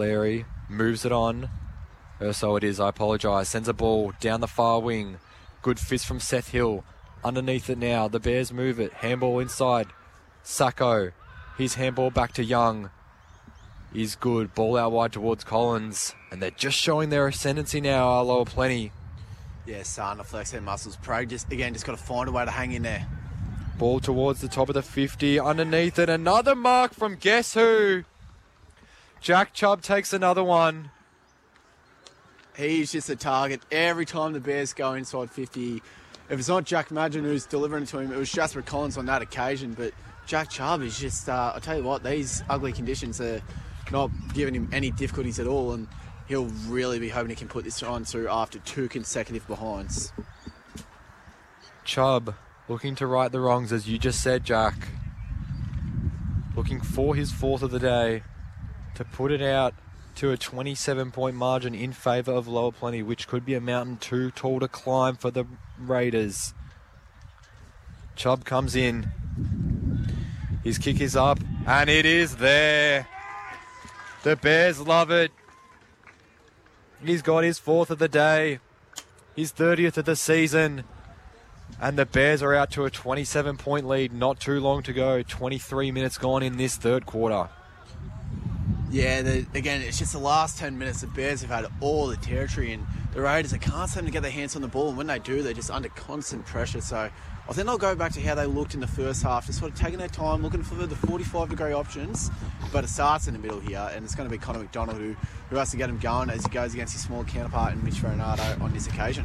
Larry moves it on. So it is, I apologise. Sends a ball down the far wing. Good fist from Seth Hill. Underneath it now. The Bears move it. Handball inside. Sacco. His handball back to Young. Is good. Ball out wide towards Collins. And they're just showing their ascendancy now, Lower Plenty. Yeah, starting to flex their muscles. Prague just got to find a way to hang in there. Ball towards the top of the 50. Underneath it, another mark from guess who? Jack Chubb takes another one. He's just a target every time the Bears go inside 50. If it's not Jack Madgen who's delivering it to him, it was Jasper Collins on that occasion. But Jack Chubb is just, I'll tell you what, these ugly conditions are not giving him any difficulties at all. And he'll really be hoping he can put this on through after 2 consecutive behinds. Chubb looking to right the wrongs, as you just said, Jack. Looking for his 4th of the day to put it out to a 27-point margin in favour of Lower Plenty, which could be a mountain too tall to climb for the Raiders. Chubb comes in. His kick is up, and it is there. The Bears love it. He's got his 4th of the day, his 30th of the season, and the Bears are out to a 27-point lead. Not too long to go. 23 minutes gone in this third quarter. Yeah, again, it's just the last 10 minutes. The Bears have had all the territory, and the Raiders, they can't seem to get their hands on the ball, and when they do, they're just under constant pressure. So I think they'll go back to how they looked in the first half, just sort of taking their time, looking for the 45-degree options. But it starts in the middle here, and it's going to be Connor McDonald who has to get him going as he goes against his small counterpart in Mitch Farinado on this occasion.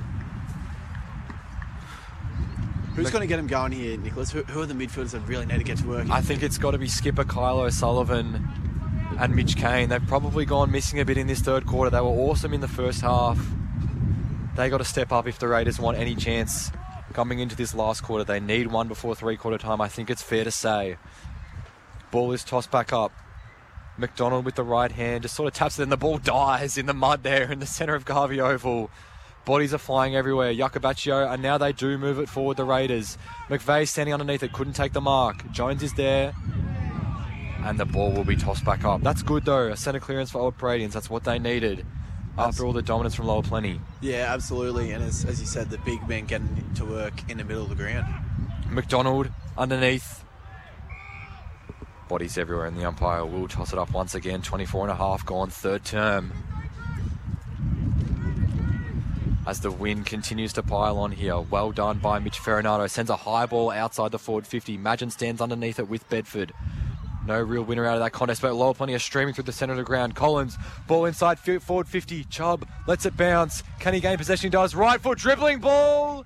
Who's going to get him going here, Nicholas? Who are the midfielders that really need to get to work? I think it's got to be skipper Kyle O'Sullivan and Mitch Kane. They've probably gone missing a bit in this third quarter. They were awesome in the first half. They got to step up if the Raiders want any chance coming into this last quarter. They need one before three-quarter time, I think it's fair to say. Ball is tossed back up. McDonald with the right hand just sort of taps it, and the ball dies in the mud there in the centre of Garvey Oval. Bodies are flying everywhere. Iacobaccio, and now they do move it forward, the Raiders. McVeigh standing underneath it, couldn't take the mark. Jones is there, and the ball will be tossed back up. That's good, though. A centre clearance for Old Paradians. That's what they needed after all the dominance from Lower Plenty. Yeah, absolutely. And as you said, the big men getting to work in the middle of the ground. McDonald underneath. Bodies everywhere, and the umpire will toss it up once again. 24.5 gone, third term. As the wind continues to pile on here. Well done by Mitch Farinado. Sends a high ball outside the forward 50. Madgen stands underneath it with Bedford. No real winner out of that contest, but Lower Plenty are streaming through the centre of the ground. Collins, ball inside, forward 50. Chubb lets it bounce. Can he gain possession? He does. Right foot dribbling ball.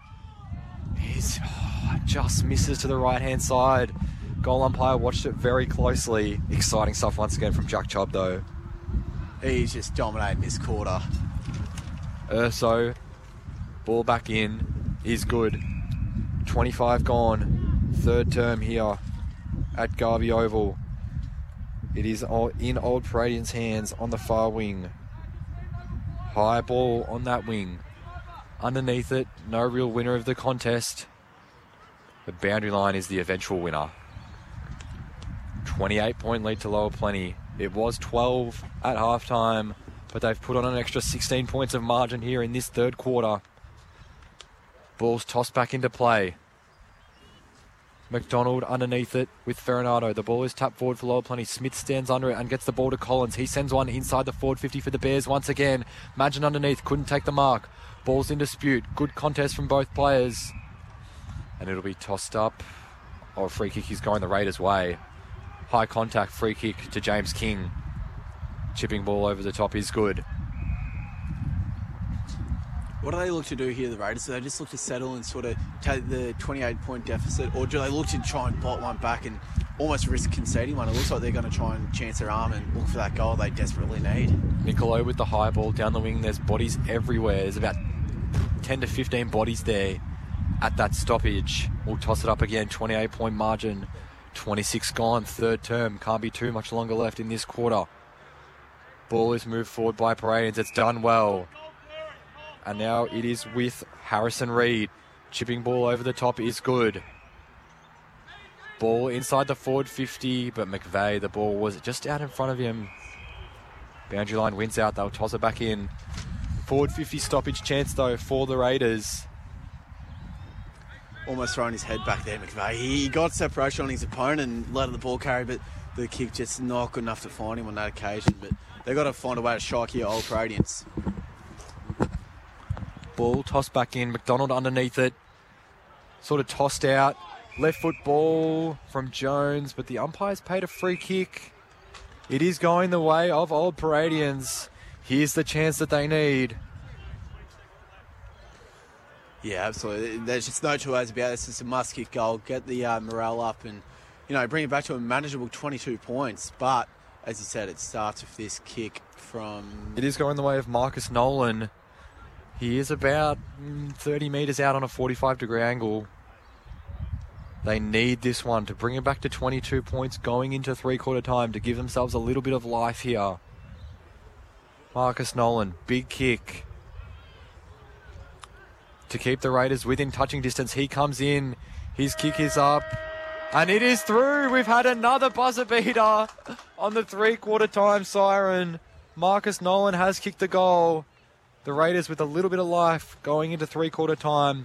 Just misses to the right-hand side. Goal umpire watched it very closely. Exciting stuff once again from Jack Chubb, though. He's just dominating this quarter. Urso, ball back in, is good. 25 gone. Third term here at Garvey Oval. It is in Old Paradians' hands on the far wing. High ball on that wing. Underneath it, no real winner of the contest. The boundary line is the eventual winner. 28-point lead to Lower Plenty. It was 12 at halftime, but they've put on an extra 16 points of margin here in this third quarter. Ball's tossed back into play. McDonald underneath it with Farinado. The ball is tapped forward for Lower Plenty. Smith stands under it and gets the ball to Collins. He sends one inside the forward 50 for the Bears once again. Madgen underneath, couldn't take the mark. Ball's in dispute. Good contest from both players. And it'll be tossed up. Oh, free kick is going the Raiders' way. High contact free kick to James King. Chipping ball over the top is good. What do they look to do here, the Raiders? Do they just look to settle and sort of take the 28-point deficit, or do they look to try and bot one back and almost risk conceding one? It looks like they're going to try and chance their arm and look for that goal they desperately need. Nicolo with the high ball down the wing. There's bodies everywhere. There's about 10 to 15 bodies there at that stoppage. We'll toss it up again. 28-point margin. 26 gone. Third term. Can't be too much longer left in this quarter. Ball is moved forward by Paradians. It's done well. And now it is with Harrison Reed. Chipping ball over the top is good. Ball inside the forward 50, but McVeigh, the ball was just out in front of him. Boundary line wins out. They'll toss it back in. Forward 50 stoppage chance, though, for the Raiders. Almost throwing his head back there, McVeigh. He got separation on his opponent and let the ball carry, but the kick just not good enough to find him on that occasion. But they've got to find a way to strike here, Old Paradians. Ball tossed back in. McDonald underneath it. Sort of tossed out. Left foot ball from Jones, but the umpires paid a free kick. It is going the way of Old Paradians. Here's the chance that they need. Yeah, absolutely. There's just no two ways about it. It's just a must-kick goal. Get the morale up and, bring it back to a manageable 22 points. But, as you said, it starts with this kick from... It is going the way of Marcus Nolan. He is about 30 metres out on a 45-degree angle. They need this one to bring it back to 22 points going into three-quarter time to give themselves a little bit of life here. Marcus Nolan, big kick. To keep the Raiders within touching distance. He comes in. His kick is up. And it is through. We've had another buzzer beater on the three-quarter time siren. Marcus Nolan has kicked the goal. The Raiders with a little bit of life going into three-quarter time.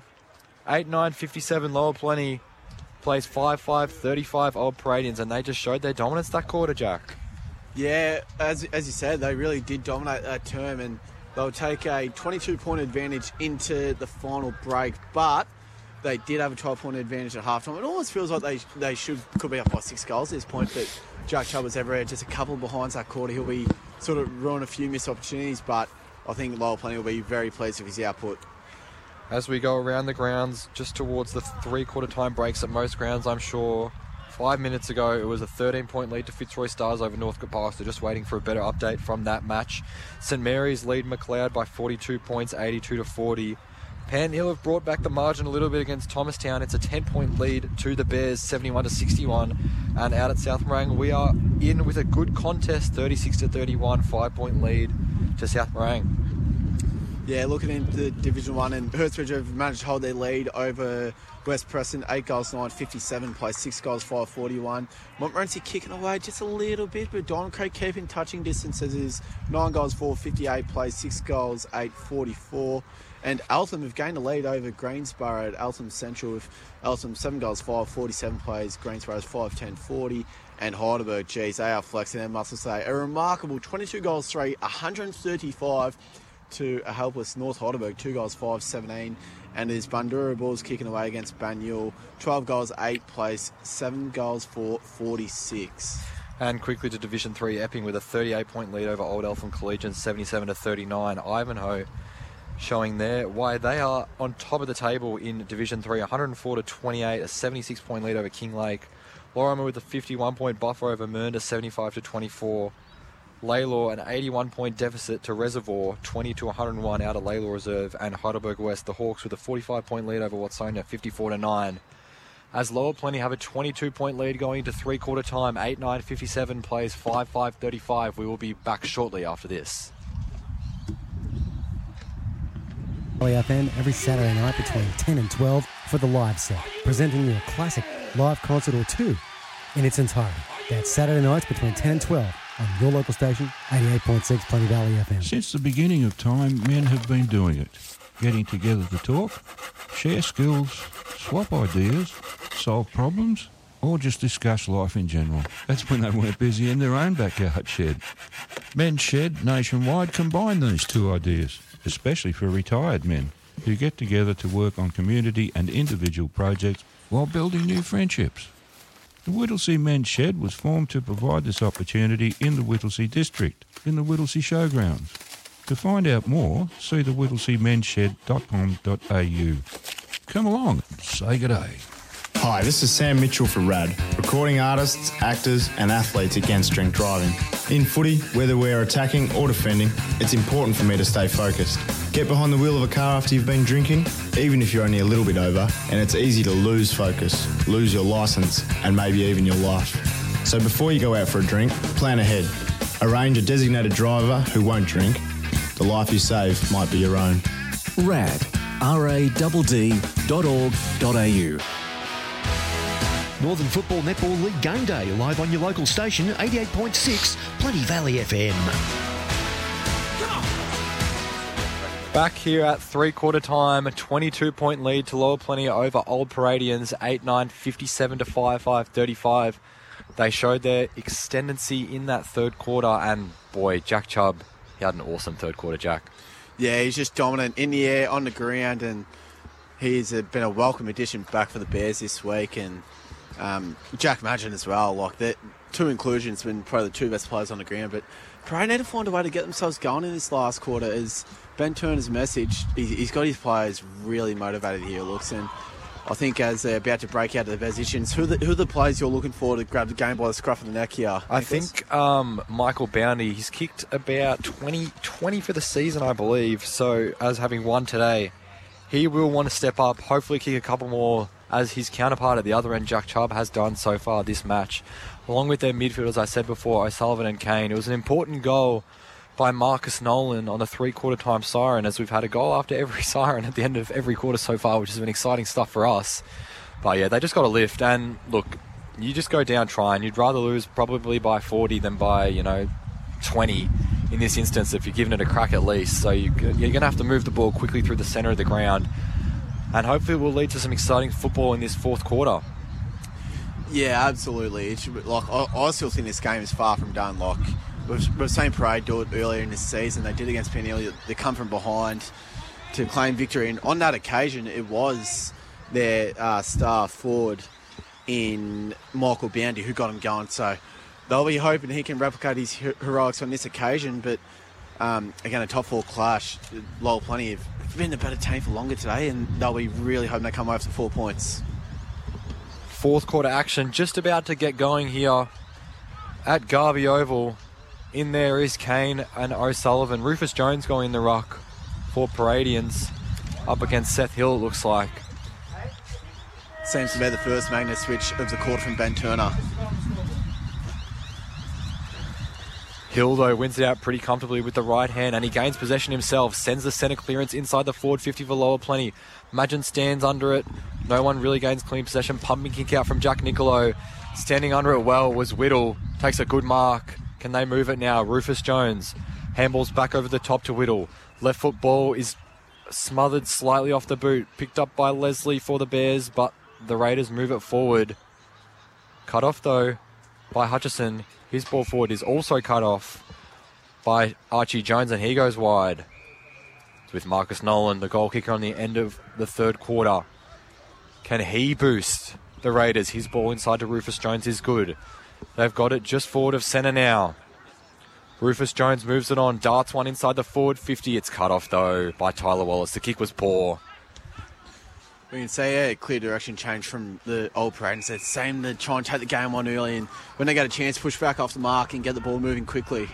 8-9-57 Lower Plenty plays 5-5, 35 Old Paradians, and they just showed their dominance that quarter, Jack. Yeah, as you said, they really did dominate that term, and they'll take a 22-point advantage into the final break, but they did have a 12-point advantage at halftime. It almost feels like they could be up by 6 goals at this point, but Jack Chubb was everywhere, just a couple behind that quarter. He'll be sort of ruin a few missed opportunities, but I think Lower Plenty will be very pleased with his output. As we go around the grounds, just towards the three-quarter time breaks at most grounds, I'm sure. 5 minutes ago, it was a 13-point lead to Fitzroy Stars over Northcote Park. So just waiting for a better update from that match. St Mary's lead McLeod by 42 points, 82-40. Panhill have brought back the margin a little bit against Thomastown. It's a 10-point lead to the Bears, 71-61. And out at South Morang, we are in with a good contest, 36-31, 5-point lead to South Morang. Yeah, looking into Division 1, and Hurstbridge have managed to hold their lead over West Preston, 8 goals, 9-57, plays 6 goals, 5-41. Montmorency kicking away just a little bit, but Don Craig keeping touching distances is 9 goals, 4-58, plays 6 goals, 8-44. And Eltham have gained a lead over Greensborough at Eltham Central with Eltham 7 goals, 5-47 plays, Greensborough's 5-10-40. And Heidelberg, geez, they are flexing their muscles today. A remarkable 22 goals, 3, 135 to a helpless North Heidelberg, 2 goals, 5-17. And there's Bandura Bulls kicking away against Banyule, 12 goals, 8 plays, 7 goals for 46. And quickly to Division 3, Epping with a 38-point lead over Old Eltham Collegian, 77-39. Ivanhoe showing there why they are on top of the table in Division 3, 104-28, a 76-point lead over Kinglake. Lorimer with a 51-point buffer over Mernda, 75-24. Laylaw, an 81-point deficit to Reservoir, 20-101 out of Laylaw Reserve. And Heidelberg West, the Hawks with a 45-point lead over Watsonia, 54-9. As Lower Plenty have a 22-point lead going into three-quarter time, 8-9-57 plays 5-5-35. We will be back shortly after this. FM every Saturday night between 10 and 12 for the live set, presenting you a classic live concert or two in its entirety. That's Saturday nights between 10 and 12 on your local station, 88.6 Plenty Valley FM. Since the beginning of time, men have been doing it, getting together to talk, share skills, swap ideas, solve problems, or just discuss life in general. That's when they weren't busy in their own backyard shed. Men's Shed nationwide combine these two ideas, especially for retired men who get together to work on community and individual projects while building new friendships. The Whittlesea Men's Shed was formed to provide this opportunity in the Whittlesea district, in the Whittlesea Showgrounds. To find out more, see the whittlesea.com.au. Come along, say good day. Hi, this is Sam Mitchell for RAD, recording artists, actors and athletes against drink driving. In footy, whether we're attacking or defending, it's important for me to stay focused. Get behind the wheel of a car after you've been drinking, even if you're only a little bit over, and it's easy to lose focus, lose your licence and maybe even your life. So before you go out for a drink, plan ahead. Arrange a designated driver who won't drink. The life you save might be your own. RAD, radd.org.au. Northern Football Netball League Game Day, live on your local station, 88.6 Plenty Valley FM. Back here at three-quarter time, a 22-point lead to Lower Plenty over Old Paradians, 8-9, 57 to 5-5, 35. They showed their extendency in that third quarter, and boy, Jack Chubb, he had an awesome third quarter, Jack. Yeah, he's just dominant in the air, on the ground, and he's been a welcome addition back for the Bears this week. And Jack Madgen as well. Like, that two inclusions, been probably the two best players on the ground. But Parade need to find a way to get themselves going in this last quarter. As Ben Turner's message, he's got his players really motivated here, looks. And I think as they're about to break out of the positions, who are the players you're looking for to grab the game by the scruff of the neck here? I think Michael Boundy, he's kicked about 20 for the season, I believe. So, as having won today, he will want to step up, hopefully kick a couple more, as his counterpart at the other end, Jack Chubb, has done so far this match. Along with their midfielders, I said before, O'Sullivan and Kane. It was an important goal by Marcus Nolan on the three-quarter time siren, as we've had a goal after every siren at the end of every quarter so far, which has been exciting stuff for us. But yeah, they just got to lift. And look, you just go down trying. You'd rather lose probably by 40 than by, 20 in this instance if you're giving it a crack at least. So you're going to have to move the ball quickly through the centre of the ground. And hopefully it will lead to some exciting football in this fourth quarter. Yeah, absolutely. It should be, I still think this game is far from done. We've seen Parade do it earlier in this season. They did against Penny. They come from behind to claim victory. And on that occasion, it was their star forward in Michael Boundy who got him going. So they'll be hoping he can replicate his heroics on this occasion. But again, a top four clash. Lower Plenty have been a better team for longer today, and they'll be really hoping they come over to 4 points. Fourth quarter action just about to get going here at Garvey Oval. In there is Kane and O'Sullivan. Rufus Jones going in the ruck for Paradians up against Seth Hill, it looks like. Seems to be the first magnet switch of the quarter from Ben Turner. Hill, though, wins it out pretty comfortably with the right hand, and he gains possession himself, sends the centre clearance inside the forward 50 for Lower Plenty. Madgen stands under it. No one really gains clean possession. Pumping kick out from Jack Nicolo. Standing under it well was Whittle. Takes a good mark. Can they move it now? Rufus Jones handballs back over the top to Whittle. Left foot ball is smothered slightly off the boot. Picked up by Leslie for the Bears, but the Raiders move it forward. Cut off, though, by Hutchison. His ball forward is also cut off by Archie Jones, and he goes wide. It's with Marcus Nolan, the goal kicker, on the end of the third quarter. Can he boost the Raiders? His ball inside to Rufus Jones is good. They've got it just forward of centre now. Rufus Jones moves it on, darts one inside the forward 50. It's cut off, though, by Tyler Wallace. The kick was poor. We can say a clear direction change from the Old Parade. It's the same to try and take the game on early, and when they get a chance, push back off the mark and get the ball moving quickly.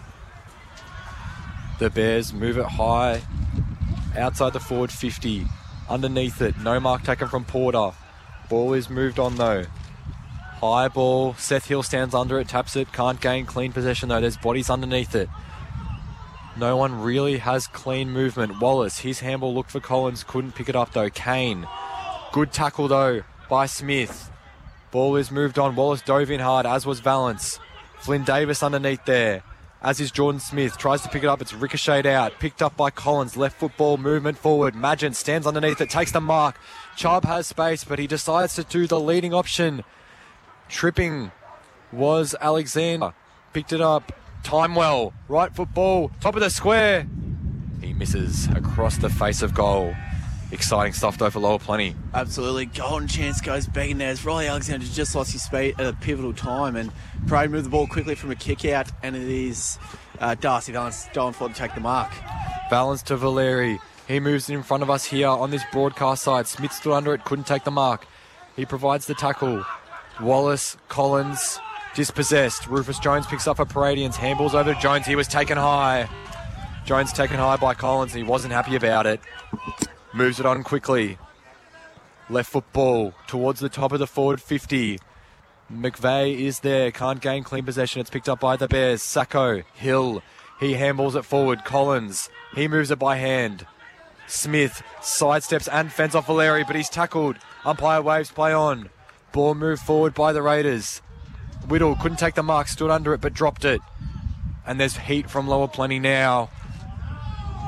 The Bears move it high outside the forward 50. Underneath it, no mark taken from Porter. Ball is moved on, though. High ball, Seth Hill stands under it, taps it, can't gain clean possession, though. There's bodies underneath it. No one really has clean movement. Wallace, his handball looked for Collins, couldn't pick it up, though. Kane, good tackle, though, by Smith. Ball is moved on. Wallace dove in hard, as was Valance. Flynn Davis underneath there, as is Jordan Smith. Tries to pick it up, it's ricocheted out. Picked up by Collins. Left foot ball, movement forward. Madgen stands underneath it, takes the mark. Chubb has space, but he decides to do the leading option. Tripping was Alexander. Picked it up. Time well. Right foot ball. Top of the square. He misses across the face of goal. Exciting stuff, though, for Lower Plenty. Absolutely. Golden chance goes begging there. As Riley Alexander just lost his speed at a pivotal time, and Parade moved the ball quickly from a kick out, and it is Darcy Valance going for to take the mark. Valance to Valeri. He moves it in front of us here on this broadcast side. Smith stood under it, couldn't take the mark. He provides the tackle. Wallace, Collins, dispossessed. Rufus Jones picks up a Paradians. Handballs over to Jones. He was taken high. Jones taken high by Collins, and he wasn't happy about it. Moves it on quickly. Left foot ball towards the top of the forward 50. McVeigh is there. Can't gain clean possession. It's picked up by the Bears. Sacco, Hill. He handballs it forward. Collins. He moves it by hand. Smith sidesteps and fends off Valeri, but he's tackled. Umpire waves play on. Ball moved forward by the Raiders. Whittle couldn't take the mark, stood under it, but dropped it. And there's heat from Lower Plenty now.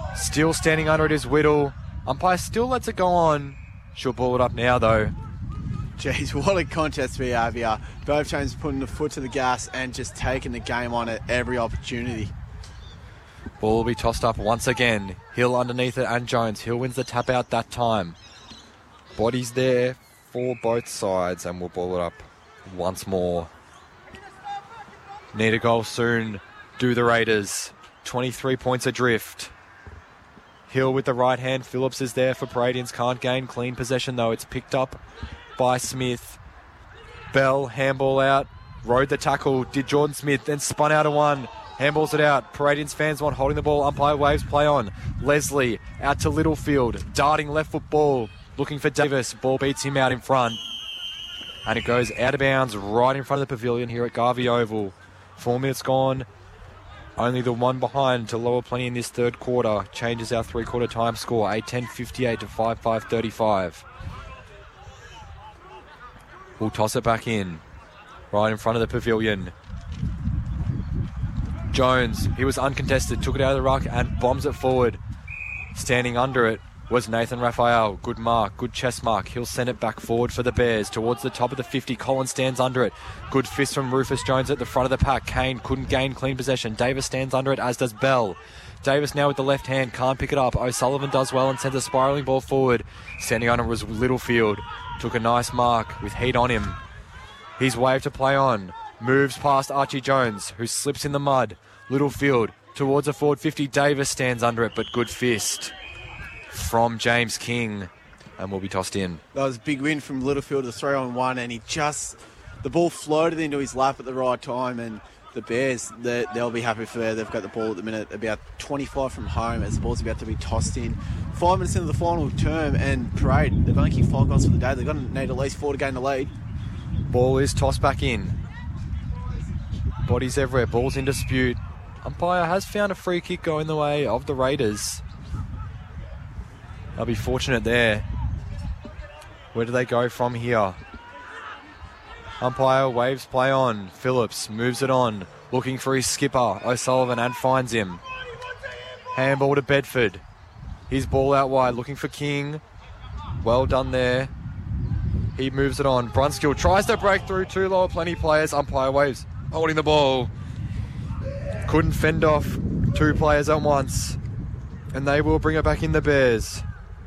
Still standing under it is Whittle. Umpire still lets it go on. She'll ball it up now, though. Jeez, what a contest we have here. Both teams putting the foot to the gas and just taking the game on at every opportunity. Ball will be tossed up once again. Hill underneath it and Jones. Hill wins the tap out that time. Bodies there for both sides, and we'll ball it up once more. Need a goal soon. Do the Raiders. 23 points adrift. Hill with the right hand. Phillips is there for Paradians. Can't gain clean possession though. It's picked up by Smith. Bell, handball out. Rode the tackle. Did Jordan Smith. Then spun out of one. Handballs it out. Paradians fans want holding the ball. Umpire waves play on. Leslie out to Littlefield. Darting left foot ball. Looking for Davis. Ball beats him out in front. And it goes out of bounds right in front of the pavilion here at Garvey Oval. 4 minutes gone. Only the one behind to lower plenty in this third quarter. Changes our three-quarter time score. 8:10:58 to 5:35. We'll toss it back in. Right in front of the pavilion. Jones, he was uncontested. Took it out of the ruck and bombs it forward. Standing under it was Nathan Raphael. Good mark, good chest mark. He'll send it back forward for the Bears towards the top of the 50. Collins stands under it. Good fist from Rufus Jones at the front of the pack. Kane couldn't gain clean possession. Davis stands under it, as does Bell. Davis now with the left hand, can't pick it up. O'Sullivan does well and sends a spiralling ball forward. Standing on it was Littlefield. Took a nice mark with heat on him. He's waved to play on. Moves past Archie Jones, who slips in the mud. Littlefield towards a forward 50. Davis stands under it, but good fist from James King, and will be tossed in. That was a big win from Littlefield, the 3-on-1, and the ball floated into his lap at the right time, and the Bears, they'll be happy for they've got the ball at the minute, about 25 from home as the ball's about to be tossed in. 5 minutes into the final term, and Parade, they've only kicked 5 goals for the day. They're going to need at least 4 to gain the lead. Ball is tossed back in. Bodies everywhere, ball's in dispute. Umpire has found a free kick going the way of the Raiders. They'll be fortunate there. Where do they go from here? Umpire waves play on. Phillips moves it on. Looking for his skipper, O'Sullivan, and finds him. Handball to Bedford. His ball out wide, looking for King. Well done there. He moves it on. Brunskill tries to break through 2 lower plenty players. Umpire waves holding the ball. Couldn't fend off 2 players at once. And they will bring it back in the Bears.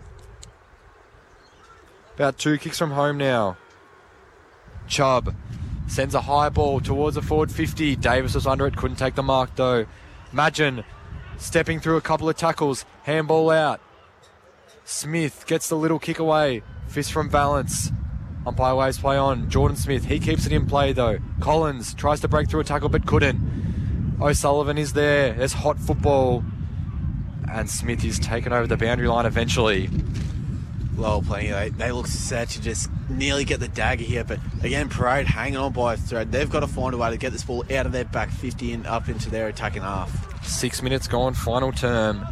About 2 kicks from home now. Chubb sends a high ball towards the forward 50. Davis was under it, couldn't take the mark though. Magin stepping through a couple of tackles. Handball out. Smith gets the little kick away. Fist from Valance. Umpire waves play on. Jordan Smith, he keeps it in play though. Collins tries to break through a tackle but couldn't. O'Sullivan is there. There's hot football. And Smith is taken over the boundary line eventually. Lower plenty, they look set to just nearly get the dagger here, but again, Parade hanging on by a thread. They've got to find a way to get this ball out of their back 50 and up into their attacking half. 6 minutes gone, final term.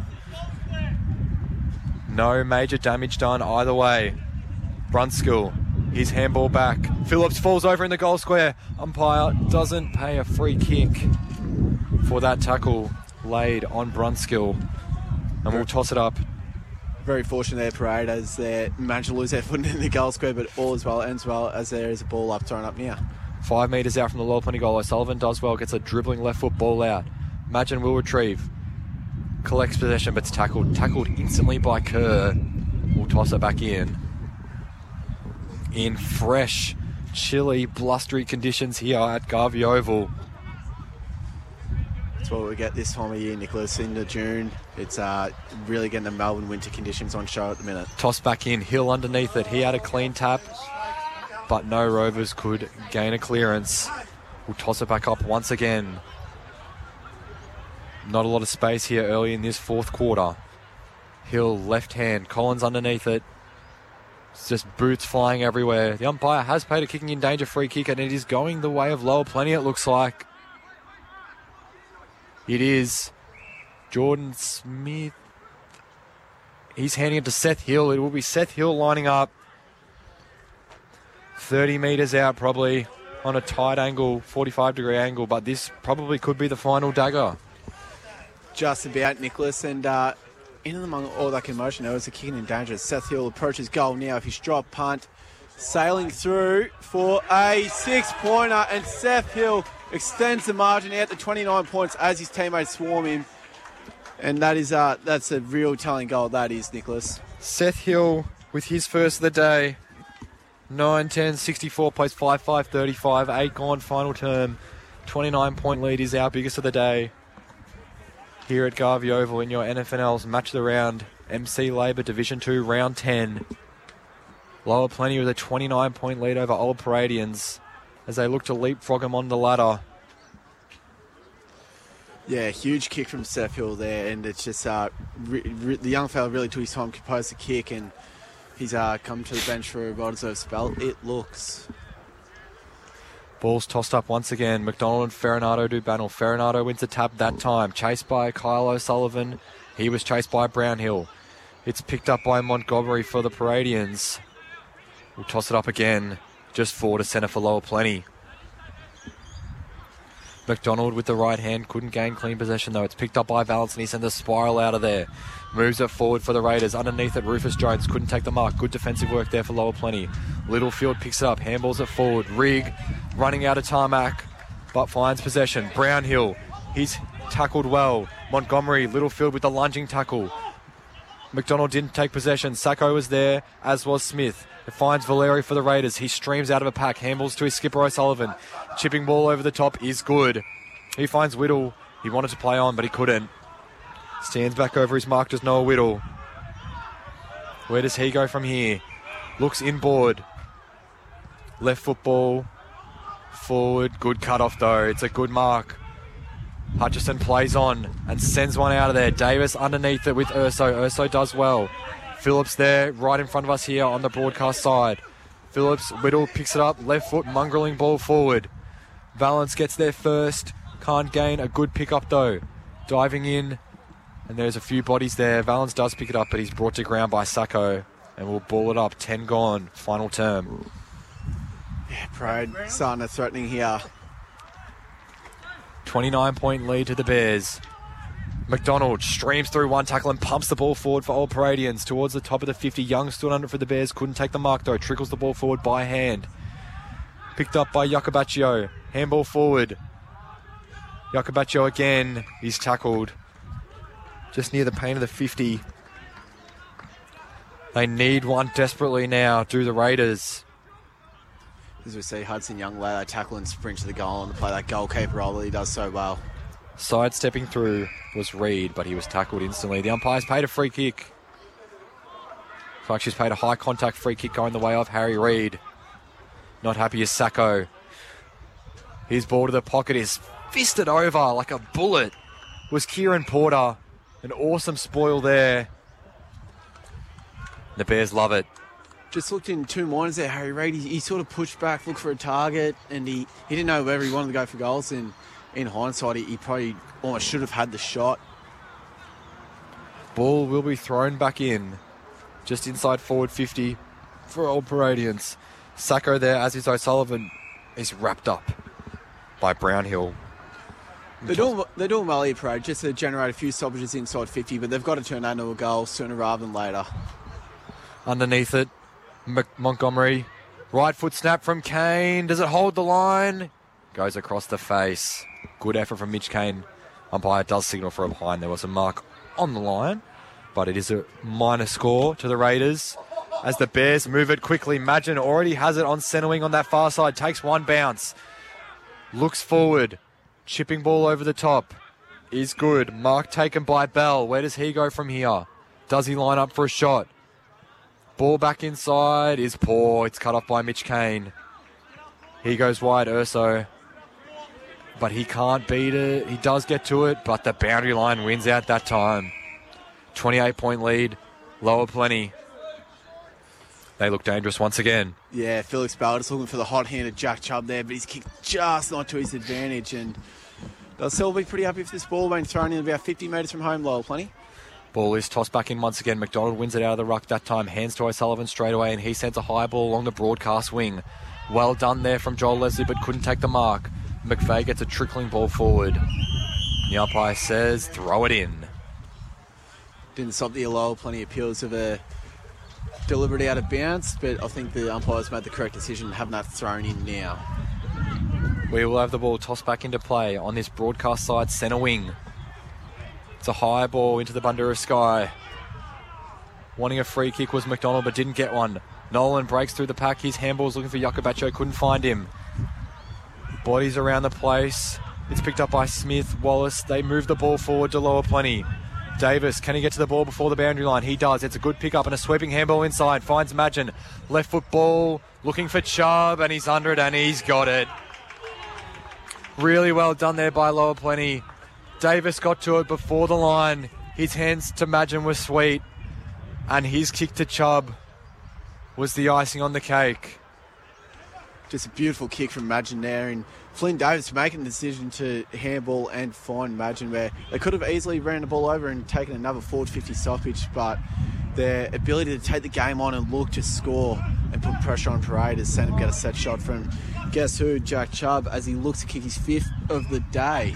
No major damage done either way. Brunskill, his handball back. Phillips falls over in the goal square. Umpire doesn't pay a free kick for that tackle laid on Brunskill. And we'll toss it up. Very fortunate there, Parade, as they managed to lose their footing in the goal square, but all as well ends well as there is a ball up thrown up near. 5 metres out from the lower plenty goal. O'Sullivan does well, gets a dribbling left foot ball out. Magin will retrieve. Collects possession, but's tackled. Tackled instantly by Kerr. We'll toss it back in. In fresh, chilly, blustery conditions here at Garvey Oval. That's what we get this time of year, Nicholas, into June. It's really getting the Melbourne winter conditions on show at the minute. Toss back in, Hill underneath it. He had a clean tap, but no Rovers could gain a clearance. We'll toss it back up once again. Not a lot of space here early in this fourth quarter. Hill left hand, Collins underneath it. It's just boots flying everywhere. The umpire has paid a kicking in danger free kick, and it is going the way of lower plenty, it looks like. It is. Jordan Smith. He's handing it to Seth Hill. It will be Seth Hill lining up. 30 metres out probably on a tight angle, 45-degree angle, but this probably could be the final dagger. Just about, Nicholas, and in and among all that commotion, there was a kicking in danger. Seth Hill approaches goal now. If he's drop punt, sailing through for a 6-pointer, and Seth Hill extends the margin out to 29 points as his teammates swarm him. And that's a real telling goal, that is, Nicholas. Seth Hill with his first of the day. 9-10, 64 plays 5-5, 35, 8 gone final term. 29-point lead is our biggest of the day. Here at Garvey Oval in your NFNL's Match of the Round, MC Labour Division 2, Round 10. Lower Plenty with a 29-point lead over Old Paradians as they look to leapfrog them on the ladder. Yeah, huge kick from Seth Hill there, and it's just the young fella really took his time to compose the kick, and he's come to the bench for a well-deserved spell, it looks. Ball's tossed up once again. McDonald and Farinado do battle. Farinado wins the tap that time. Chased by Kyle O'Sullivan. He was chased by Brownhill. It's picked up by Montgomery for the Paradians. We'll toss it up again. Just forward to centre for Lower Plenty. McDonald with the right hand couldn't gain clean possession though. It's picked up by Valance and he sends a spiral out of there. Moves it forward for the Raiders. Underneath it, Rufus Jones couldn't take the mark. Good defensive work there for Lower Plenty. Littlefield picks it up, handballs it forward. Rigg running out of tarmac, but finds possession. Brownhill, he's tackled well. Montgomery, Littlefield with the lunging tackle. McDonald didn't take possession. Sacco was there, as was Smith. It finds Valeri for the Raiders. He streams out of a pack, handballs to his skipper O'Sullivan. Chipping ball over the top is good. He finds Whittle. He wanted to play on, but he couldn't. Stands back over his mark, does Noah Whittle. Where does he go from here? Looks inboard. Left football. Forward. Good cut-off, though. It's a good mark. Hutchison plays on and sends one out of there. Davis underneath it with Urso. Urso does well. Phillips there, right in front of us here on the broadcast side. Phillips, Whittle picks it up. Left foot, mongrelling ball forward. Valance gets there first. Can't gain a good pick-up, though. Diving in. And there's a few bodies there. Valance does pick it up, but he's brought to ground by Sacco. And we'll ball it up. 10 gone. Final term. Yeah, Pride starting to threatening here. 29-point lead to the Bears. McDonald streams through one tackle and pumps the ball forward for Old Paradians towards the top of the 50. Young stood under for the Bears. Couldn't take the mark, though. Trickles the ball forward by hand. Picked up by Iacobaccio. Handball forward. Iacobaccio again. He's tackled just near the paint of the 50. They need one desperately now, do the Raiders. As we see, Hudson Young lay that tackle and sprint to the goal and play that goalkeeper role that he does so well. Sidestepping through was Reed, but he was tackled instantly. The umpire's paid a free kick. In fact, she's paid a high contact free kick going the way of Harry Reid. Not happy is Sacco. His ball to the pocket is fisted over like a bullet. Was Kieran Porter. An awesome spoil there. The Bears love it. Just looked in two minds there, Harry Reid. He sort of pushed back, looked for a target, and he didn't know whether he wanted to go for goals. And in hindsight, he probably almost should have had the shot. Ball will be thrown back in. Just inside forward 50 for Old Paradians. Sacco there, as is O'Sullivan, is wrapped up by Brownhill. They're doing well here, Parade, just to generate a few stoppages inside 50, but they've got to turn that into a goal sooner rather than later. Underneath it, Montgomery. Right foot snap from Kane. Does it hold the line? Goes across the face. Good effort from Mitch Kane. Umpire does signal for a behind. There was a mark on the line, but it is a minor score to the Raiders. As the Bears move it quickly, Madgen already has it on centre wing on that far side. Takes one bounce. Looks forward. Chipping ball over the top. Is good. Mark taken by Bell. Where does he go from here? Does he line up for a shot? Ball back inside is poor. It's cut off by Mitch Kane. He goes wide, Urso. But he can't beat it. He does get to it, but the boundary line wins out that time. 28-point lead. Lower Plenty. They look dangerous once again. Yeah, Felix Bell just looking for the hot-handed Jack Chubb there, but he's kicked just not to his advantage, and they'll still be pretty happy if this ball being thrown in about 50 metres from home, Lower Plenty. Ball is tossed back in once again. McDonald wins it out of the ruck that time. Hands to O'Sullivan straight away, and he sends a high ball along the broadcast wing. Well done there from Joel Leslie, but couldn't take the mark. McVeigh gets a trickling ball forward. The umpire says, throw it in. didn't stop the Lower Plenty appeals of a deliberate out of bounds, but I think the umpires made the correct decision having that thrown in now. We will have the ball tossed back into play on this broadcast side centre wing. It's a high ball into the Bundoora sky. Wanting a free kick was McDonald, but didn't get one. Nolan breaks through the pack. His handball's looking for Yakabacho, couldn't find him. Bodies around the place. It's picked up by Smith, Wallace. They move the ball forward to Lower Plenty. Davis, can he get to the ball before the boundary line? He does. It's a good pick up and a sweeping handball inside. Finds Magin. Left foot ball. Looking for Chubb, and he's under it, and he's got it. Really well done there by Lower Plenty. Davis got to it before the line. His hands to Magin were sweet, and his kick to Chubb was the icing on the cake. Just a beautiful kick from Magin there, and Flynn Davis making the decision to handball and find Magin, where they could have easily ran the ball over and taken another forward 50 stoppage, but their ability to take the game on and look to score and put pressure on Parade has sent him get a set shot from guess who, Jack Chubb, as he looks to kick his 5th of the day.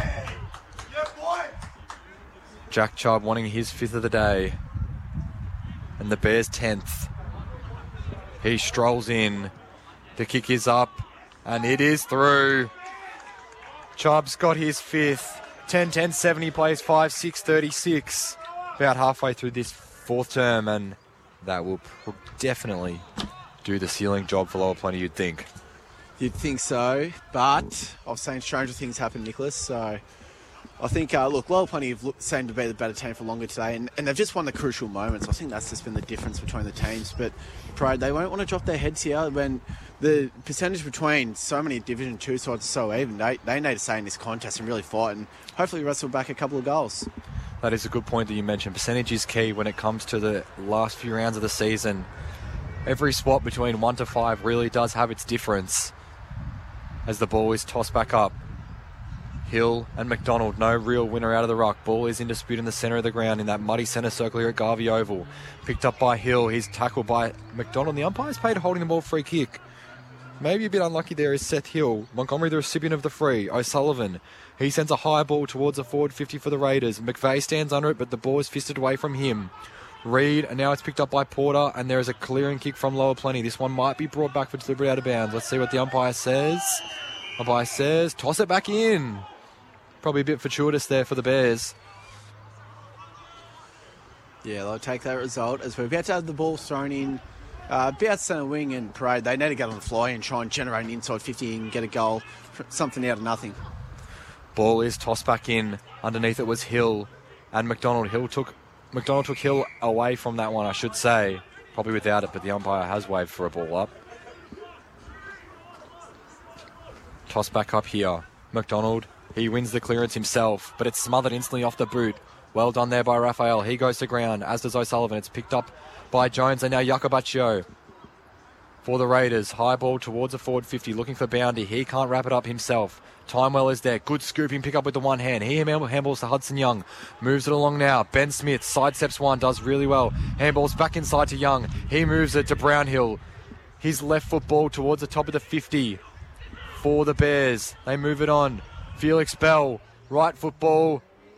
Jack Chubb wanting his 5th of the day, and the Bears 10th. He strolls in. The kick is up, and it is through. Chubb's got his 5th. 10-10-7, he plays 5-6-36. About halfway through this 4th term, and that will definitely do the ceiling job for Lower Plenty, you'd think. You'd think so, but I've seen stranger things happen, Nicholas, so I think, Lower Plenty have seemed to be the better team for longer today, and they've just won the crucial moments. I think that's just been the difference between the teams, but Parade, they won't want to drop their heads here when the percentage between so many Division 2 sides is so even. They need to stay in this contest and really fight, and hopefully wrestle back a couple of goals. That is a good point that you mentioned. Percentage is key when it comes to the last few rounds of the season. Every spot between 1 to 5 really does have its difference as the ball is tossed back up. Hill and McDonald, no real winner out of the ruck. Ball is in dispute in the centre of the ground in that muddy centre circle here at Garvey Oval. Picked up by Hill. He's tackled by McDonald. The umpire's paid holding the ball free kick. Maybe a bit unlucky there is Seth Hill. Montgomery the recipient of the free. O'Sullivan, he sends a high ball towards a forward 50 for the Raiders. McVeigh stands under it, but the ball is fisted away from him. Reed, and now it's picked up by Porter, and there is a clearing kick from Lower Plenty. This one might be brought back for deliberate out of bounds. Let's see what the umpire says. Umpire says, toss it back in. Probably a bit fortuitous there for the Bears. Yeah, they'll take that result as we're about to have the ball thrown in. About centre wing and Parade, they need to get on the fly and try and generate an inside 50 and get a goal, something out of nothing. Ball is tossed back in. Underneath it was Hill and McDonald. McDonald took Hill away from that one, I should say. Probably without it, but the umpire has waved for a ball up. Toss back up here. McDonald, he wins the clearance himself, but it's smothered instantly off the boot. Well done there by Raphael. He goes to ground, as does O'Sullivan. It's picked up by Jones, and now Yakabaccio for the Raiders. High ball towards the forward 50, looking for Boundy. He can't wrap it up himself. Timewell is there. Good scooping pick up with the one hand. He handballs to Hudson Young. Moves it along now. Ben Smith sidesteps one, does really well. Handballs back inside to Young. He moves it to Brownhill. His left foot ball towards the top of the 50 for the Bears. They move it on. Felix Bell, right foot ball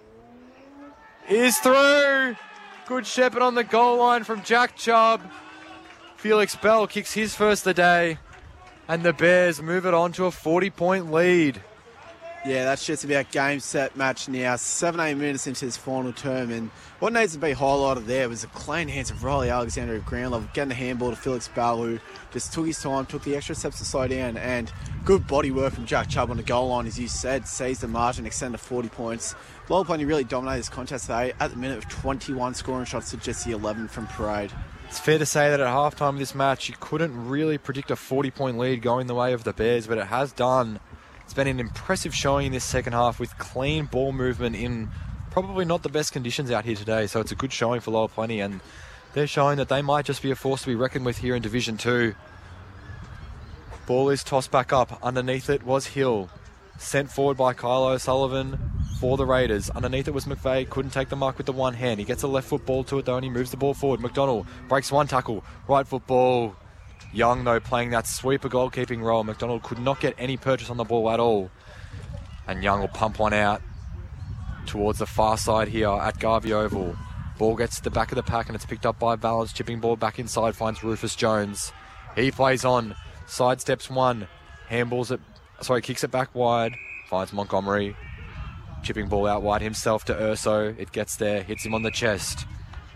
is through. Good shepherd on the goal line from Jack Chubb. Felix Bell kicks his first of the day, and the Bears move it on to a 40-point lead. Yeah, that's just about game, set, match now. 7-8 minutes into this final term, and what needs to be highlighted there was the clean hands of Riley Alexander at ground level, getting the handball to Felix Bell, who just took his time, took the extra steps to slow down, and good body work from Jack Chubb on the goal line, as you said, seized the margin, extended to 40 points. Lower Plenty really dominated this contest today, at the minute with 21 scoring shots to just the 11 from Parade. It's fair to say that at halftime of this match, you couldn't really predict a 40-point lead going the way of the Bears, but it has done. It's been an impressive showing in this second half with clean ball movement in probably not the best conditions out here today. So it's a good showing for Lower Plenty, and they're showing that they might just be a force to be reckoned with here in Division 2. Ball is tossed back up. Underneath it was Hill. Sent forward by Kyle O'Sullivan for the Raiders. Underneath it was McVeigh. Couldn't take the mark with the one hand. He gets a left foot ball to it though, and he moves the ball forward. McDonald breaks one tackle. Right foot ball. Young, though, playing that sweeper goalkeeping role. McDonald could not get any purchase on the ball at all. And Young will pump one out towards the far side here at Garvey Oval. Ball gets to the back of the pack and it's picked up by Valens. Chipping ball back inside, finds Rufus Jones. He plays on, sidesteps one, kicks it back wide, finds Montgomery. Chipping ball out wide himself to Urso. It gets there, hits him on the chest.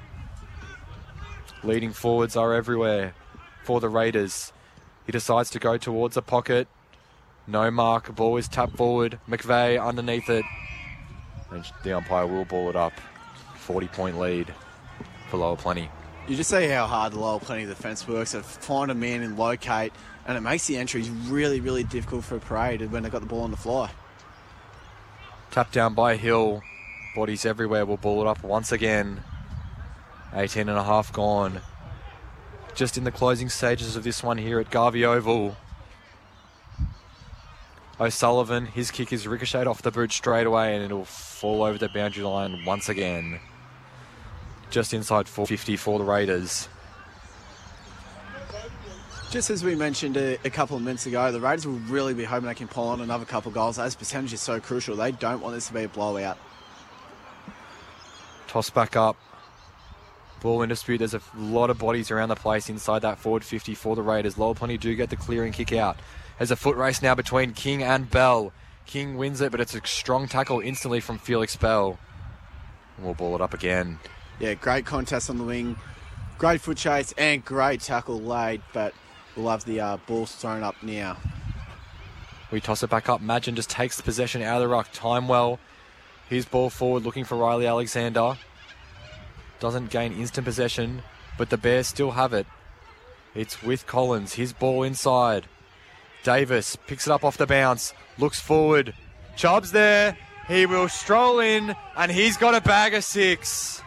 Leading forwards are everywhere for the Raiders. He decides to go towards the pocket. No mark. Ball is tapped forward. McVeigh underneath it. And the umpire will ball it up. 40-point lead for Lower Plenty. You just see how hard the Lower Plenty defence works. They find a man and locate, and it makes the entries really, really difficult for Parade when they've got the ball on the fly. Tapped down by Hill. Bodies everywhere. Will ball it up once again. 18 and a half gone. Just in the closing stages of this one here at Garvey Oval. O'Sullivan, his kick is ricocheted off the boot straight away and it'll fall over the boundary line once again. Just inside 450 for the Raiders. Just as we mentioned a couple of minutes ago, the Raiders will really be hoping they can pull on another couple of goals. As percentage is so crucial, they don't want this to be a blowout. Toss back up. Ball in dispute. There's a lot of bodies around the place inside that forward 50 for the Raiders. Lower Plenty do get the clearing kick out. There's a foot race now between King and Bell. King wins it, but it's a strong tackle instantly from Felix Bell. And we'll ball it up again. Yeah, great contest on the wing. Great foot chase and great tackle laid, but we'll have the ball thrown up now. We toss it back up. Madgen just takes the possession out of the ruck. Time well. His ball forward looking for Riley Alexander. Doesn't gain instant possession, but the Bears still have it. It's with Collins. His ball inside. Davis picks it up off the bounce. Looks forward. Chubb's there. He will stroll in, and he's got a bag of 6.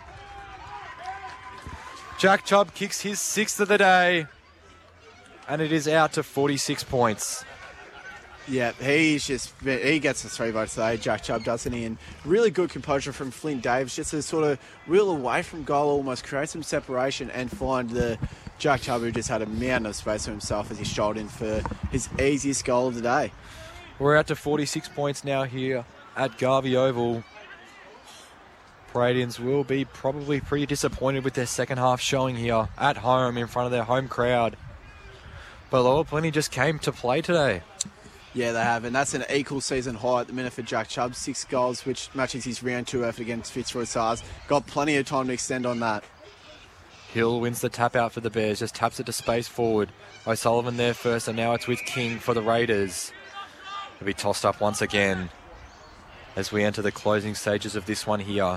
Jack Chubb kicks his 6th of the day, and it is out to 46 points. Yeah, he gets the 3 votes today, Jack Chubb, doesn't he? And really good composure from Flynn Davis, just to sort of wheel away from goal, almost create some separation and find the Jack Chubb who just had a mountain of space for himself as he strolled in for his easiest goal of the day. We're out to 46 points now here at Garvey Oval. Paradians will be probably pretty disappointed with their second half showing here at home in front of their home crowd. But Lower Plenty just came to play today. Yeah, they have, and that's an equal season high at the minute for Jack Chubb. 6 goals, which matches his round 2 effort against Fitzroy Stars. Got plenty of time to extend on that. Hill wins the tap out for the Bears, just taps it to space forward. O'Sullivan there first, and now it's with King for the Raiders. It'll be tossed up once again as we enter the closing stages of this one here.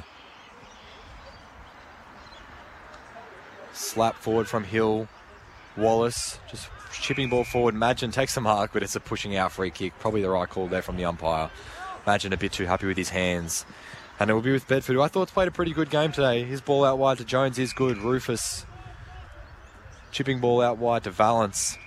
Slap forward from Hill. Wallace just chipping ball forward. Madgen takes the mark, but it's a pushing out free kick. Probably the right call there from the umpire. Madgen a bit too happy with his hands. And it will be with Bedford, who I thought's played a pretty good game today. His ball out wide to Jones is good. Rufus chipping ball out wide to Valence.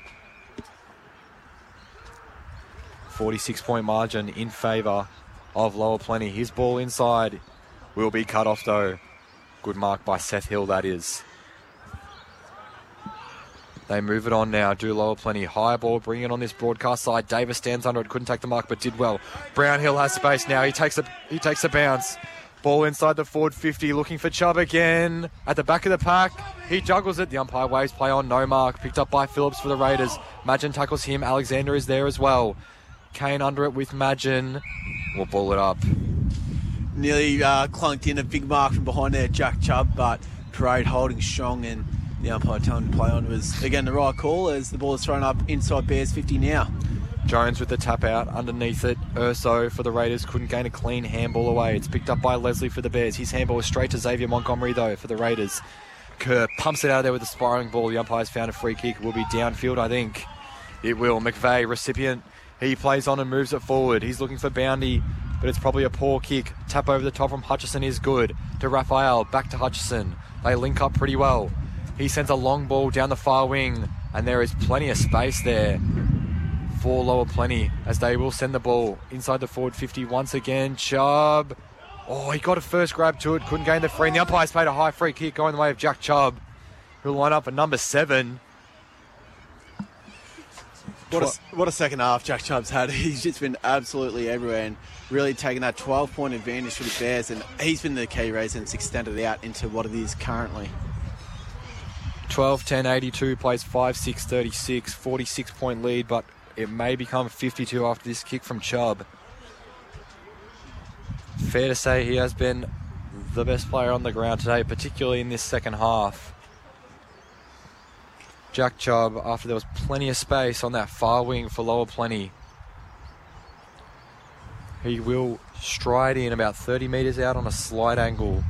46-point margin in favour of Lower Plenty. His ball inside will be cut off though. Good mark by Seth Hill, that is. They move it on now, do Lower Plenty. High ball, bring it on this broadcast side. Davis stands under it, couldn't take the mark, but did well. Brownhill has space now. He takes a bounce. Ball inside the forward 50, looking for Chubb again. At the back of the pack, he juggles it. The umpire waves play on, no mark. Picked up by Phillips for the Raiders. Madgen tackles him. Alexander is there as well. Kane under it with Madgen. We'll ball it up. Nearly clunked in a big mark from behind there, Jack Chubb, but Parade holding strong, and the umpire telling him to play on was, again, the right call as the ball is thrown up inside Bears 50 now. Jones with the tap out underneath it. Urso for the Raiders couldn't gain a clean handball away. It's picked up by Leslie for the Bears. His handball is straight to Xavier Montgomery though for the Raiders. Kerr pumps it out of there with a spiraling ball. The umpire's found a free kick. It will be downfield, I think. It will. McVeigh, recipient. He plays on and moves it forward. He's looking for Boundy, but it's probably a poor kick. Tap over the top from Hutchison is good. To Raphael, back to Hutchison. They link up pretty well. He sends a long ball down the far wing, and there is plenty of space there for Lower Plenty as they will send the ball inside the forward 50 once again. Chubb. Oh, he got a first grab to it, couldn't gain the free. And the umpire's paid a high free kick going the way of Jack Chubb, who'll line up at number 7. What a second half Jack Chubb's had. He's just been absolutely everywhere and really taken that 12-point advantage for the Bears, and he's been the key reason it's extended out into what it is currently. 12-10-82, plays 5-6-36, 46-point lead, but it may become 52 after this kick from Chubb. Fair to say he has been the best player on the ground today, particularly in this second half. Jack Chubb, after there was plenty of space on that far wing for Lower Plenty. He will stride in about 30 metres out on a slight angle.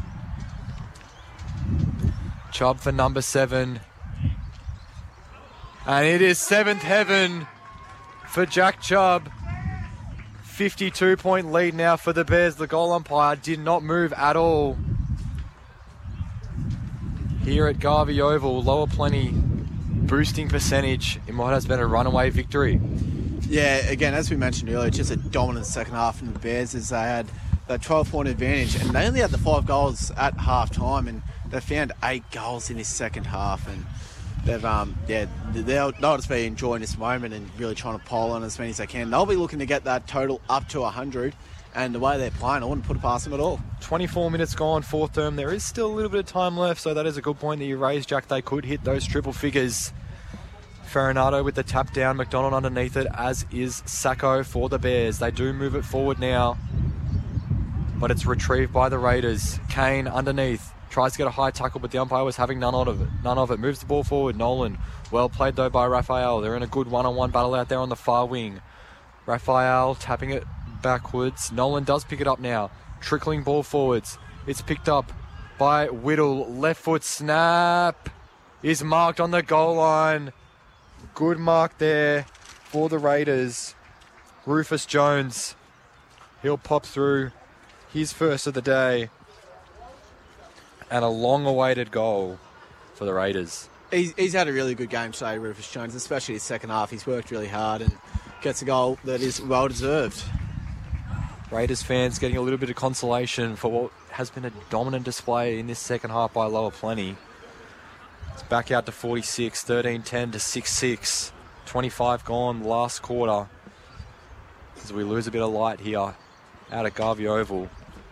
Chubb for number 7. And it is 7th heaven for Jack Chubb. 52-point lead now for the Bears. The goal umpire did not move at all. Here at Garvey Oval, Lower Plenty boosting percentage in what has been a runaway victory. Yeah, again, as we mentioned earlier, just a dominant second half from the Bears as they had that 12-point advantage, and they only had the 5 goals at half-time, and they found 8 goals in this second half, and they'll just be enjoying this moment and really trying to pile on as many as they can. They'll be looking to get that total up to 100, and the way they're playing, I wouldn't put it past them at all. 24 minutes gone, fourth term. There is still a little bit of time left, so that is a good point that you raised, Jack. They could hit those triple figures. Farinado with the tap down, McDonald underneath it, as is Sacco for the Bears. They do move it forward now, but it's retrieved by the Raiders. Kane underneath, tries to get a high tackle, but the umpire was having none of it. Moves the ball forward. Nolan, well played though by Raphael. They're in a good one-on-one battle out there on the far wing. Raphael tapping it backwards. Nolan does pick it up now. Trickling ball forwards. It's picked up by Whittle. Left foot snap is marked on the goal line. Good mark there for the Raiders. Rufus Jones, he'll pop through his first of the day. And a long-awaited goal for the Raiders. He's had a really good game today, Rufus Jones, especially his second half. He's worked really hard and gets a goal that is well-deserved. Raiders fans getting a little bit of consolation for what has been a dominant display in this second half by Lower Plenty. It's back out to 46, 13-10 to 6-6. 25 gone last quarter. As we lose a bit of light here out at Garvey Oval.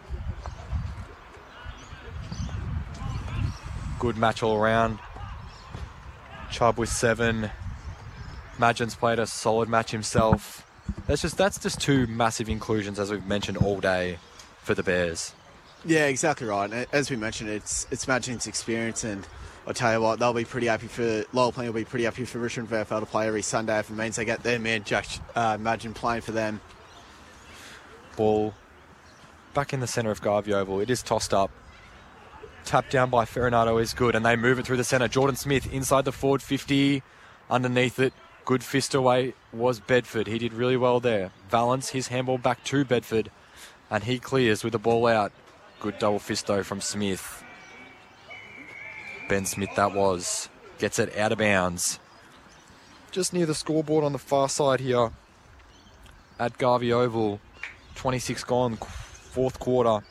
Good match all around. Chubb with 7. Madgen's played a solid match himself. That's just 2 massive inclusions, as we've mentioned all day, for the Bears. Yeah, exactly right. And as we mentioned, it's Madgen's experience, and I'll tell you what, they'll be pretty happy for Lower Plenty will be pretty happy for Richmond VFL to play every Sunday if it means they get their man Jack Madgen playing for them. Ball back in the centre of Garvey Oval. It is tossed up. Tapped down by Farinado is good, and they move it through the centre. Jordan Smith inside the forward 50. Underneath it, good fist away was Bedford. He did really well there. Valance, his handball back to Bedford, and he clears with the ball out. Good double fist though from Smith. Ben Smith that was. Gets it out of bounds. Just near the scoreboard on the far side here at Garvey Oval. 26 gone, fourth quarter.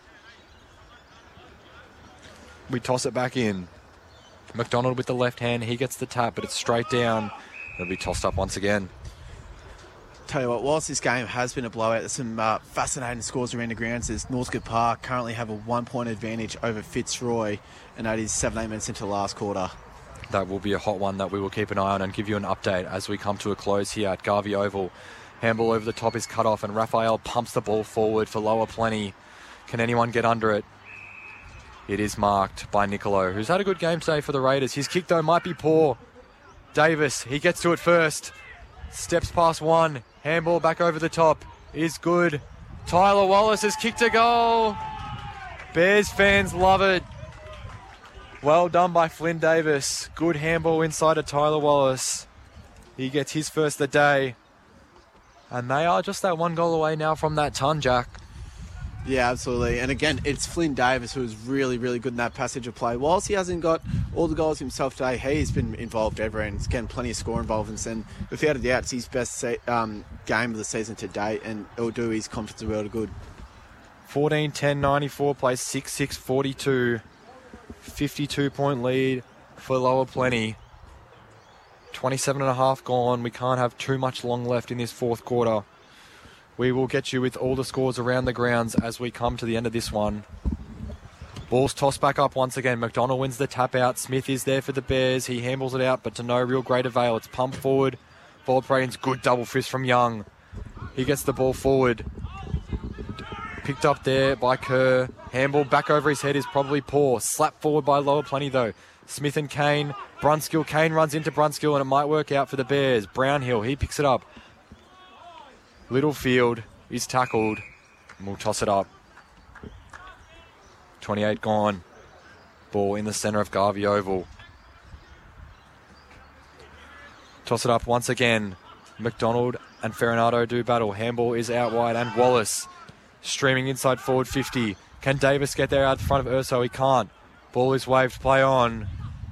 We toss it back in. McDonald with the left hand. He gets the tap, but it's straight down. It'll be tossed up once again. Tell you what, whilst this game has been a blowout, there's some fascinating scores around the grounds. There's Northcote Park currently have a 1-point advantage over Fitzroy, and that is 7-8 minutes into the last quarter. That will be a hot one that we will keep an eye on and give you an update as we come to a close here at Garvey Oval. Handball over the top is cut off, and Raphael pumps the ball forward for Lower Plenty. Can anyone get under it? It is marked by Nicolo, who's had a good game today for the Raiders. His kick, though, might be poor. Davis, he gets to it first. Steps past one. Handball back over the top is good. Tyler Wallace has kicked a goal. Bears fans love it. Well done by Flynn Davis. Good handball inside of Tyler Wallace. He gets his first of the day. And they are just that 1 goal away now from that ton, Jack. Yeah, absolutely. And again, it's Flynn Davis who is really, really good in that passage of play. Whilst he hasn't got all the goals himself today, he's been involved everywhere and he's getting plenty of score involvements. And without a doubt, it's his best game of the season to date, and it'll do his confidence a world of good. 14-10-94, plays 6-6-42. 52-point lead for Lower Plenty. 27.5 gone. We can't have too much long left in this fourth quarter. We will get you with all the scores around the grounds as we come to the end of this one. Ball's tossed back up once again. McDonald wins the tap out. Smith is there for the Bears. He handles it out, but to no real great avail. It's pumped forward. Braden's good double fist from Young. He gets the ball forward. Picked up there by Kerr. Handball back over his head is probably poor. Slap forward by Lower Plenty though. Smith and Kane. Brunskill. Kane runs into Brunskill and it might work out for the Bears. Brownhill, he picks it up. Littlefield is tackled. And we'll toss it up. 28 gone. Ball in the centre of Garvey Oval. Toss it up once again. McDonald and Farinado do battle. Handball is out wide and Wallace streaming inside forward 50. Can Davis get there out in front of Urso? He can't. Ball is waved, play on.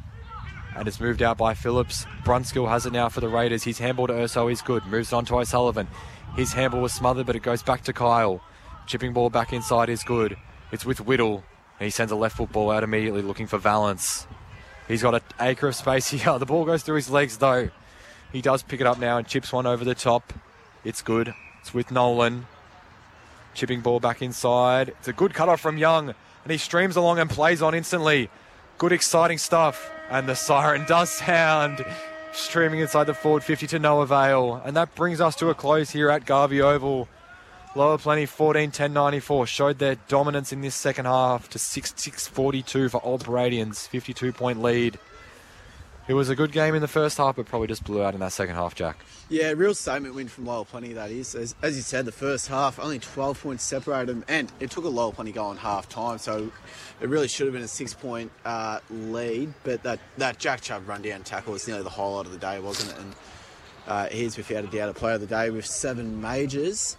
And it's moved out by Phillips. Brunskill has it now for the Raiders. His handball to Urso is good. Moves on to O'Sullivan. His handball was smothered, but it goes back to Kyle. Chipping ball back inside is good. It's with Whittle. And he sends a left foot ball out immediately looking for Valance. He's got an acre of space here. The ball goes through his legs though. He does pick it up now and chips one over the top. It's good. It's with Nolan. Chipping ball back inside. It's a good cutoff from Young. And he streams along and plays on instantly. Good exciting stuff. And the siren does sound. Streaming inside the forward 50 to no avail. And that brings us to a close here at Garvey Oval. Lower Plenty 14-10-94 showed their dominance in this second half to 6-6-42 for Old Paradians. 52-point lead. It was a good game in the first half, but probably just blew out in that second half, Jack. Yeah, real statement win from Lower Plenty, that is. As you said, the first half, only 12 points separated them, and it took a Lower Plenty goal in half-time, so it really should have been a 6-point lead, but that Jack Chubb run-down tackle was nearly the highlight of the day, wasn't it? And he's, without a doubt, a player of the day with 7 majors.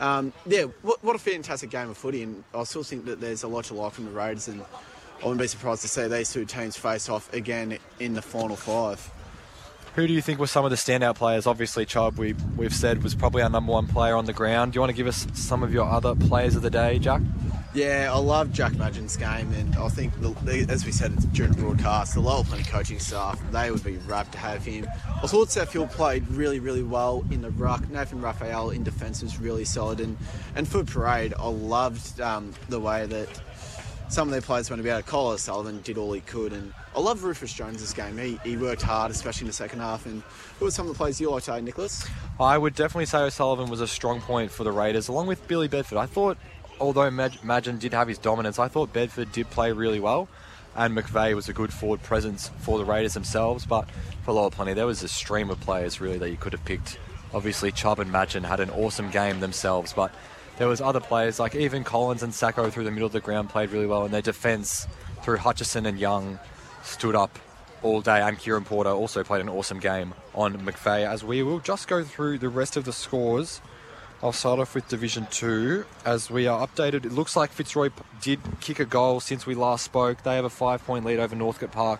What a fantastic game of footy, and I still think that there's a lot to like from the Raiders, and I wouldn't be surprised to see these two teams face off again in the final 5. Who do you think were some of the standout players? Obviously, Chubb, we've said, was probably our number one player on the ground. Do you want to give us some of your other players of the day, Jack? Yeah, I love Jack Madgen's game, and I think, as we said during the broadcast, the Lower Plenty coaching staff, they would be rapt to have him. I thought South Hill played really, really well in the ruck. Nathan Raphael in defence was really solid, and for Parade, I loved the way that some of their players went about it. Kyle O'Sullivan did all he could, and I love Rufus Jones's game. He worked hard, especially in the second half. And who were some of the players you liked today, Nicholas? I would definitely say O'Sullivan was a strong point for the Raiders, along with Billy Bedford. I thought, although Madgen did have his dominance, I thought Bedford did play really well, and McVeigh was a good forward presence for the Raiders themselves. But for Lower Plenty, there was a stream of players really that you could have picked. Obviously, Chubb and Madgen had an awesome game themselves, but there was other players like even Collins and Sacco through the middle of the ground played really well, and their defence through Hutchison and Young stood up all day, and Kieran Porter also played an awesome game on McVeigh. As we will just go through the rest of the scores, I'll start off with Division 2 as we are updated. It looks like Fitzroy did kick a goal since we last spoke. They have a 5-point lead over Northcote Park,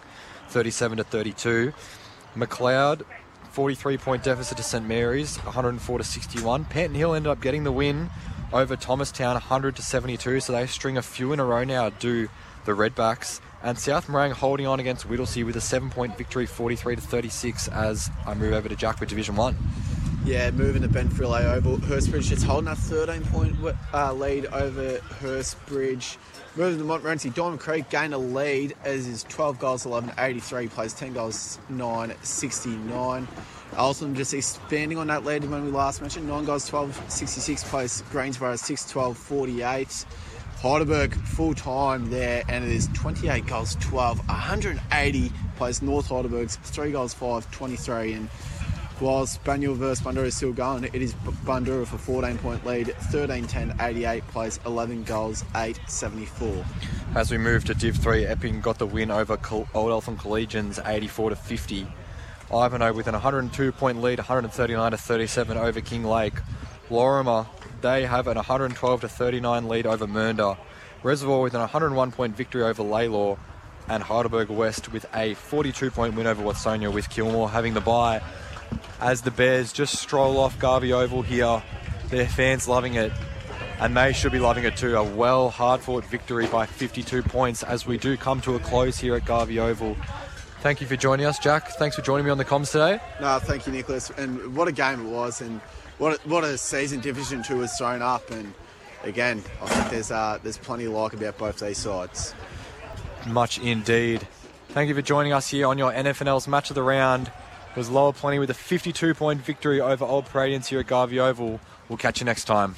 37-32. McLeod, 43-point deficit to St Mary's, 104-61. Panton Hill ended up getting the win over Thomastown, 100-72, so they string a few in a row now, do the Redbacks. And South Morang holding on against Whittlesea with a 7-point victory, 43-36, as I move over to Jack with Division 1. Yeah, moving to Ben Frillet Oval. Hurstbridge just holding a 13-point lead over Hurstbridge. Moving to Montmorency, Diamond Creek gained a lead as is 12 goals, 11, 83, plays 10 goals, 9, 69. Alton just expanding on that lead when we last mentioned. 9 goals, 12, 66, plays Greensborough, 6, 12, 48. Heidelberg full time there, and it is 28 goals, 12, 180, plays North Heidelberg's 3 goals, 5, 23. And whilst Banyul versus Bundoora is still going, it is Bundoora for 14-point lead, 13-10, 88, plays 11 goals, 8, 74. As we move to Div 3, Epping got the win over Old Eltham Collegians, 84-50. Ivanhoe with an 102-point lead, 139-37 over King Lake. Lorimer, they have an 112-39 lead over Mernda. Reservoir with an 101-point victory over Laylaw. And Heidelberg West with a 42-point win over Watsonia, with Kilmore having the bye. As the Bears just stroll off Garvey Oval here, their fans loving it, and they should be loving it too. Hard-fought victory by 52 points as we do come to a close here at Garvey Oval. Thank you for joining us, Jack. Thanks for joining me on the comms today. No, thank you, Nicholas. And what a game it was, and what a season Division 2 has thrown up. And again, I think there's plenty to like about both these sides. Much indeed. Thank you for joining us here on your NFNL's Match of the Round. It was Lower Plenty with a 52-point victory over Old Paradians here at Garvey Oval. We'll catch you next time.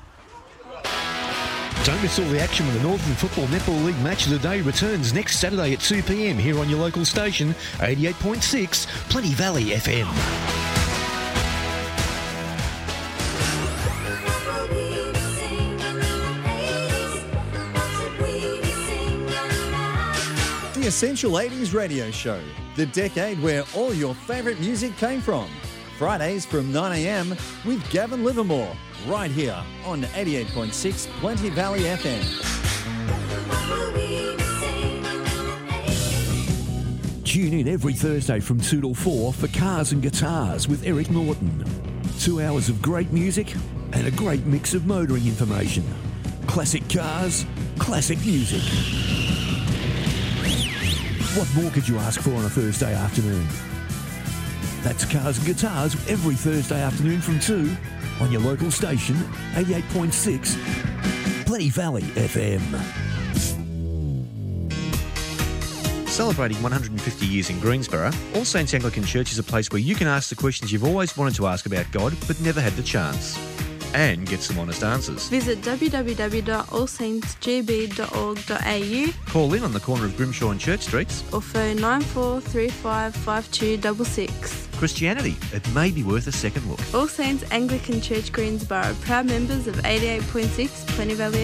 Don't miss all the action when the Northern Football Netball League Match of the Day returns next Saturday at 2 p.m. here on your local station, 88.6 Plenty Valley FM. The Essential 80s Radio Show, the decade where all your favourite music came from. Fridays from 9am with Gavin Livermore, right here on 88.6 Plenty Valley FM. Tune in every Thursday from 2 till 4 for Cars and Guitars with Eric Norton. 2 hours of great music and a great mix of motoring information. Classic cars, classic music. What more could you ask for on a Thursday afternoon? That's Cars and Guitars every Thursday afternoon from 2 on your local station, 88.6 Plenty Valley FM. Celebrating 150 years in Greensborough, All Saints Anglican Church is a place where you can ask the questions you've always wanted to ask about God but never had the chance, and get some honest answers. Visit www.allsaintsgb.org.au. Call in on the corner of Grimshaw and Church Streets. Or phone 94355266. Christianity, it may be worth a second look. All Saints Anglican Church Greensborough, proud members of 88.6 Plenty Valley